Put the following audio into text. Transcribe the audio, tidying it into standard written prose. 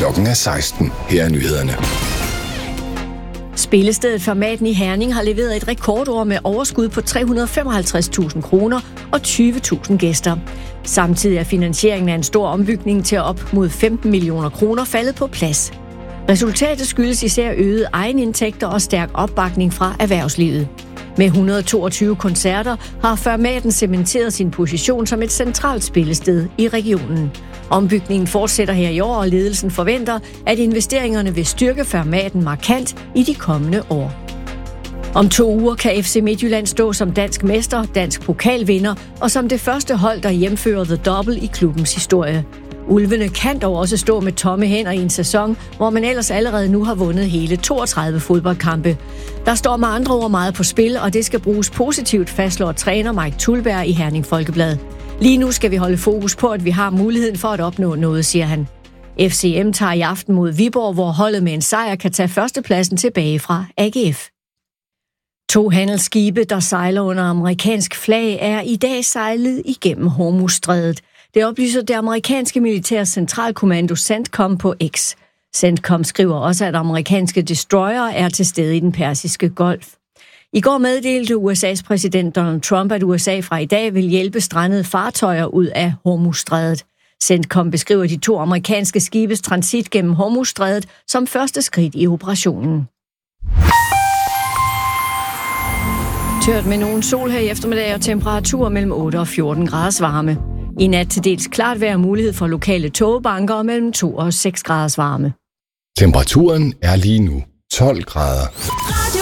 Klokken er 16. Her er nyhederne. Spillestedet Fermaten i Herning har leveret et rekordår med overskud på 355.000 kroner og 20.000 gæster. Samtidig er finansieringen af en stor ombygning til op mod 15 millioner kroner faldet på plads. Resultatet skyldes især øgede egenindtægter og stærk opbakning fra erhvervslivet. Med 122 koncerter har Fermaten cementeret sin position som et centralt spillested i regionen. Ombygningen fortsætter her i år, og ledelsen forventer, at investeringerne vil styrke Fermaten markant i de kommende år. Om 2 uger kan FC Midtjylland stå som dansk mester, dansk pokalvinder og som det første hold, der hjemfører The Double i klubbens historie. Ulvene kan dog også stå med tomme hænder i en sæson, hvor man ellers allerede nu har vundet hele 32 fodboldkampe. Der står med andre ord meget på spil, og det skal bruges positivt, fastslår træner Mike Tulberg i Herning Folkeblad. Lige nu skal vi holde fokus på, at vi har muligheden for at opnå noget, siger han. FCM tager i aften mod Viborg, hvor holdet med en sejr kan tage førstepladsen tilbage fra AGF. 2 handelsskibe, der sejler under amerikansk flag, er i dag sejlet igennem Hormuzstrædet. Det oplyser det amerikanske militære centralkommando CENTCOM på X. CENTCOM skriver også, at amerikanske destroyere er til stede i den persiske golf. I går meddelte USA's præsident Donald Trump, at USA fra i dag vil hjælpe strandede fartøjer ud af Hormuzstrædet. CENTCOM beskriver de 2 amerikanske skibes transit gennem Hormuzstrædet som første skridt i operationen. Tørt med nogen sol her i eftermiddag og temperaturer mellem 8 og 14 graders varme. I nat til dels klart vejr, mulighed for lokale tågebanker og mellem 2 og 6 graders varme. Temperaturen er lige nu 12 grader. Radio